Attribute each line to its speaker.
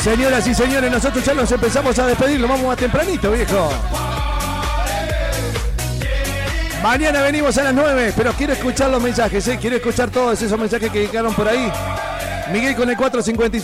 Speaker 1: Señoras y señores, nosotros ya nos empezamos a despedir, nos vamos más tempranito, viejo. Mañana venimos a las 9, pero quiero escuchar los mensajes, quiero escuchar todos esos mensajes que quedaron por ahí. Miguel con el 456.